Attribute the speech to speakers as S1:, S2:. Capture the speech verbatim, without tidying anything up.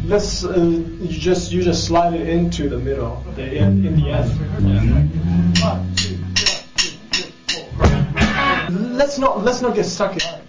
S1: let's uh, you just you just slide it into the middle, the in, in the end. Yeah. One, two, three, two, three, four. Let's not let's not get stuck in.